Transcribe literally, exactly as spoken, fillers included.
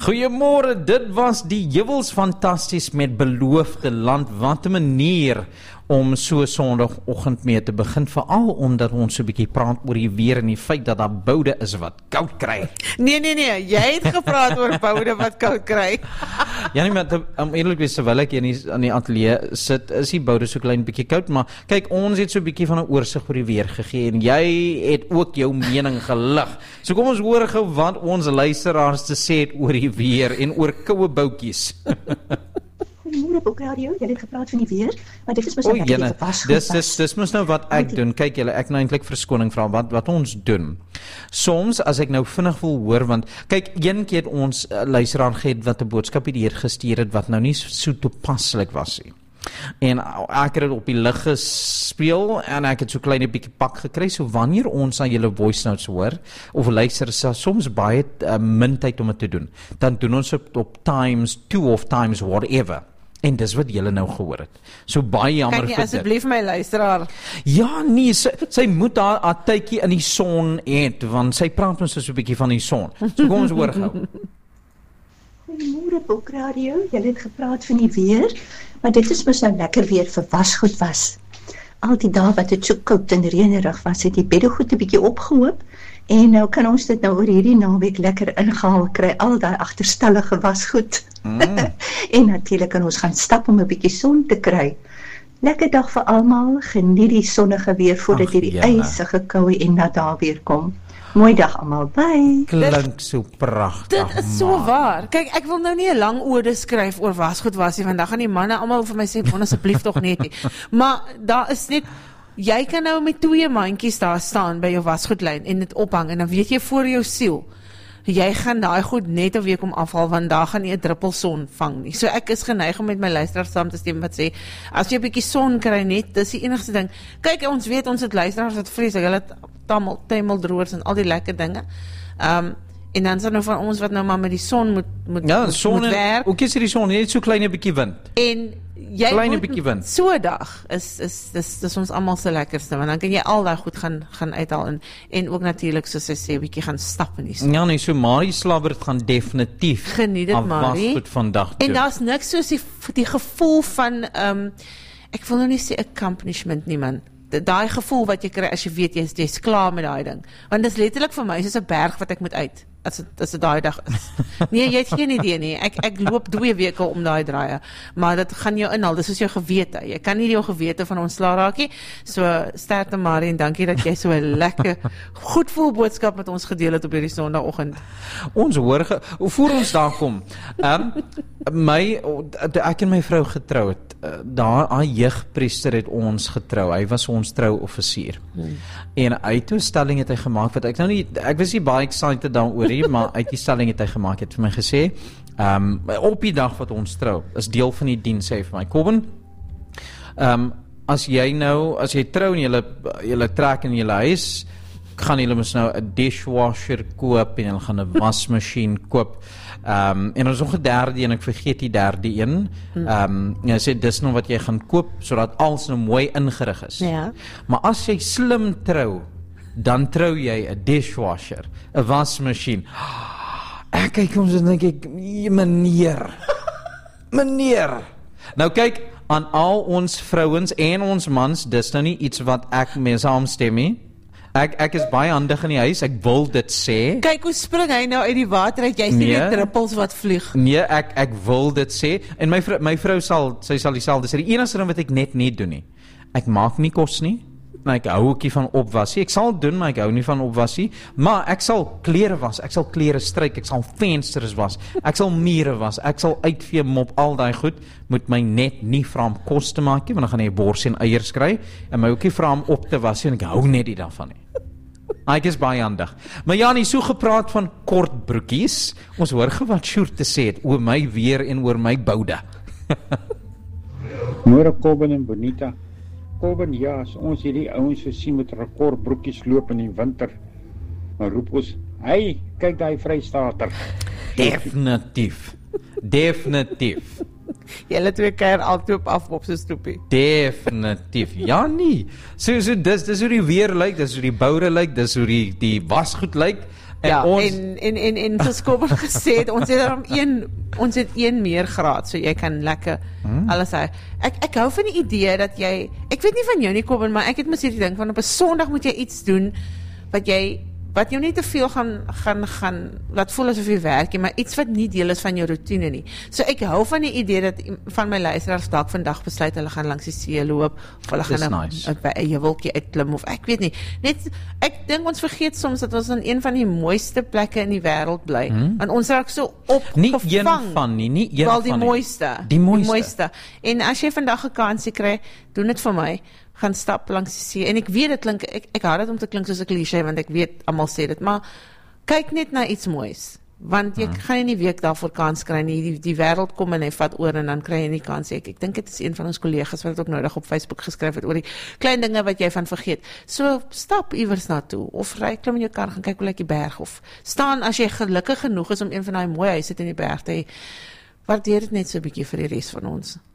Goeiemôre, dit was die Juwels Fantasties met Beloofde Land. Wat 'n manier om so Sondagoggend mee te begin, veral omdat ons so 'n bietjie praat oor die weer en die feit dat daar boude is wat koud kry. Nee, nee, nee, jy het gepraat oor boude wat koud kry. Ja, nee, maar te, om eerlik wees, terwyl ek hier in die, in die ateljee sit, is die boude so klein bietjie koud, maar kyk, ons het so 'n bietjie van 'n oorsig oor die weer gegee en jy het ook jou mening gelig. So kom ons hoor gou wat ons luisteraars te sê het oor die weer en oor koue boutjies. Goeiemôre Boekradio, jy het gepraat van die weer, maar dit is mos nou net die gepas. Dis dis dis mos nou wat ek doen. Kyk julle, ek nou eintlik verskoning vra wat wat ons doen. Soms as ek nou vinnig wil hoor, want kyk, een keer het ons uh, luisteraar gehad wat 'n boodskap hierdeur gestuur het wat nou nie so toepaslik was nie. En ek het dit op die lig gespeel en ek het so klein 'n bietjie pak gekry. So wanneer ons aan julle voice notes hoor of luister, is soms baie uh, min tyd om dit te doen. Dan doen ons op, op times two of times whatever. En dis wat julle nou gehoor het. So baie jammer vir dit. Kan jy asseblief my luisteraar? Ja, nee, sy, sy moet haar, haar tydjie in die son eet, want sy praat ons so 'n bietjie van die son. So kom ons hoor gou. Goeiemôre Boekradio, jy het gepraat van die weer, maar dit is mos nou lekker weer vir wasgoed was. Al die dae wat dit so koud en reënerig was, het die beddegoed 'n bietjie opgehoop. En nou kan ons dit nou oor hierdie naweek lekker ingehaal kry, al daai agterstallige wasgoed. Mm. En natuurlik kan ons gaan stap om 'n bietjie son te kry. Lekker dag vir almal, geniet die sonnige weer voordat hierdie ysige koue en nat daar weer kom. Mooi dag almal, bye. Klink so pragtig. Dit is so waar. Kyk, ek wil nou nie 'n lang ode skryf oor wasgoed was nie, want dan gaan die manne almal vir my sê, "Bon asseblief tog net nie." Maar daar is net jy kan nou met twee mandjies daar staan by jou wasgoedlyn en dit ophang en dan weet jy voor jou siel, jy gaan daai goed net 'n week om afhaal want daar gaan nie 'n druppel son vang nie. So ek is geneig om met my luisteraars saam te stem wat sê, as jy 'n bietjie son kry net, dis die enigste ding. Kyk, ons weet ons het luisteraars wat vreeslik, hulle het tamel, tameldroors en al die lekker dinge. Um, en dan is daar nou van ons wat nou maar met die son moet, moet, ja, moet, son moet werk. Ook is die son, net so klein 'n bietjie wind. En jy kleine moet, bietjie wind. So 'n dag is is dis dis ons almal se lekkerste, want dan kan jy al daai goed gaan gaan uithaal en en ook natuurlik soos sy sê, 'n bietjie gaan stap in die son. Ja nee, so Marie Slabbert gaan definitief geniet dit, Marie. Wat vandag doen. En daar's niks soos die die gevoel van ehm um, ek wil nou nie sê accomplishment nie, man. Daai gevoel wat jy kry as jy weet jy is, jy is klaar met daai ding. Want dit is letterlik vir my soos 'n berg wat ek moet uit. As dit as dit daai dag is. Nee, jy het geen idee nie. Ek ek loop twee weke om daai draaie, maar dit gaan jou inhaal. Dis soos jou gewete. Jy kan nie jou gewete van ontslaa raak nie. So sterkte Marie en dankie dat jy so 'n lekker goed voel boodskap met ons gedeel het op hierdie Sondagoggend. Ons hoor ge, voor ons daar kom. Ehm um, my ek en my vrou getrou het. Daar 'n jeugpriester het ons getrou. Hy was ons trouoffisier. Hmm. En uit 'n stelling het hy gemaak wat ek nou nie ek was nie baie excited daaroor nie, maar uit die stelling het hy gemaak het vir my gesê, ehm um, op die dag wat ons trou, is deel van die diens, sê vir my, Kobben, ehm um, as jy nou, as jy trou en jy jy trek in jou huis, gaan jy mos nou 'n dishwasher koop en jy gaan 'n wasmasjien koop. Ehm um, en ons nog 'n derde een, ek vergeet die derde een. Ehm um, jy sê dis nou wat jy gaan koop sodat alles nou mooi ingerig is. Ja. Maar as jy slim trou, dan trou jy 'n dishwasher, 'n wasmasjien. Ek kyk ons en dink ek, meneer. Meneer. Nou kyk, aan al ons vrouens en ons mans, dis nou nie iets wat ek mee saamstem nie. Ek ek is baie handig in die huis, ek wil dit sê. Kyk hoe spring hy nou uit die water uit, jy sien nee, die druppels wat vlieg. Nee, ek ek wil dit sê en my vrou, my vrou sal sy sal dieselfde sê. Die enigste ding wat ek net nie doen nie. Ek maak nie kos nie. Nou, ek hou ookie van opwasie. Ek sal doen, maar ek hou nie van opwasie. Maar ek sal klere was, ek sal klere stryk, ek sal vensters was, ek sal mure was, ek sal uitvee, mop, al daai goed. Moet my net nie vra om kos te maak nie, want dan gaan hy bors en eiers kry. En my ookie vra om op te was en ek hou net nie daarvan nie. Ek is baie handig. Maar ja, nie so gepraat van kort broekies. Ons hoor ge wat Sjoerd te sê het oor my weer en oor my boude. Môre Kobben en Bonita. Kobben, ja, as ons hierdie ouens sien met rekordbroekies loop in die winter, dan roep ons, hey, kyk daai Vrystater. Definitief. Definitief. Julle twee keer altyd af op so stoepie. Definitief. Ja nie. So so dis dis hoe die weer lyk, dis hoe die boure lyk, dis hoe die die wasgoed lyk. En ja, ons- en en en en soos Kobben gesê het, ons het daarom een ons het een meer graad, so jy kan lekker hmm. alles hou. Ek ek hou van die idee dat jy, ek weet nie van jou nie Kobben, maar ek het mos hierdie ding van op 'n Sondag moet jy iets doen wat jy wat jou nie te veel gaan gaan gaan laat voel asof jy werk nie, maar iets wat nie deel is van jou roetine nie. So ek hou van die idee dat van my luisteraars dalk vandag besluit hulle gaan langs die see loop of hulle Dis gaan nice. 'n by 'n heuweltjie uitklim of ek weet nie. Net ek dink ons vergeet soms dat ons in een van die mooiste plekke in die wêreld bly. Hmm? Want ons raak so Nie opgevang. een van nie, nie een Wel die van nie. mooiste. Die mooiste. Die mooiste. En as jy vandag 'n kansie kry, doen dit vir my. Gaan stap langs die see. En ek weet dit klink ek ek hou dit om te klink soos 'n klise want ek weet almal sê dit, maar kyk net na iets moois. Want jy hmm. gaan nie 'n week daarvoor kans kry nie. Die die wêreld kom en hy vat oor en dan kry jy nie kans nie. Ek, ek dink dit is een van ons kollegas wat dit ook nodig op Facebook geskryf het oor die klein dinge wat jy van vergeet. So stap iewers na toe of ry klim in jou kar gaan kyk hoe lyk die berg of staan as jy gelukkig genoeg is om een van daai mooi huise in die berg te hê. Waardeer dit net so 'n bietjie vir die res van ons.